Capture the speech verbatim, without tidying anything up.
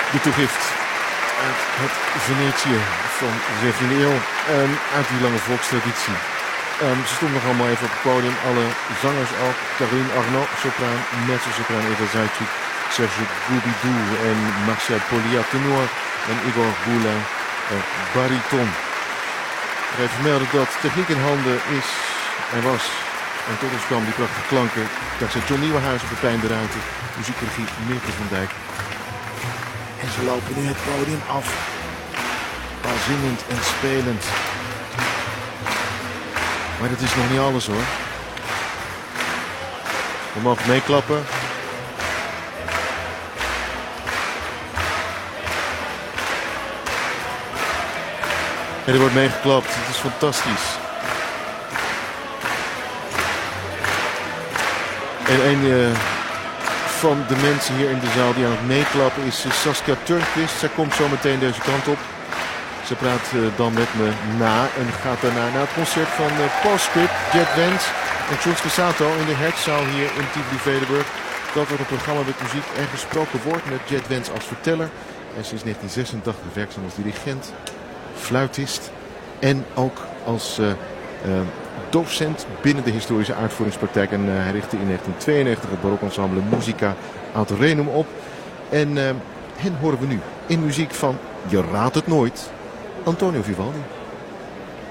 De toegift uit het Venetië van de zeventiende eeuw. Um, uit die lange volkstraditie. Um, ze stonden nog allemaal even op het podium. Alle zangers ook. Caroline Arnaud, sopraan. Mezzo-sopraan Eva Zajcik. Serge Goubidou en Marcel Polia, tenor. En Igor Boulin, uh, bariton. Even melden dat techniek in handen is en was. En tot ons kwam die prachtige klanken. Dankzij John Nieuwenhuis op de Pijn de Ruiter. Muziekregie Mirko van Dijk. En ze lopen nu het podium af. Al zingend en spelend. Maar dat is nog niet alles hoor. We mogen meeklappen. En er wordt meegeklapt. Het is fantastisch. En een uh, van de mensen hier in de zaal die aan het meeklappen is uh, Saskia Turnquist. Zij komt zo meteen deze kant op. Ze praat uh, dan met me na en gaat daarna naar het concert van uh, Postscript, Jet Wens en Tjotske Sato in de Hertzzaal hier in Tivoli-Vredenburg. Dat wordt een programma met muziek en gesproken woord met Jet Wens als verteller. En sinds negentien zesentachtig werkzaam als dirigent, fluitist en ook als uh, uh, docent binnen de historische uitvoeringspraktijk. En uh, hij richtte in negentien tweeënnegentig het barokensemble Musica ad Renum op. En uh, hen horen we nu in muziek van, je raadt het nooit, Antonio Vivaldi.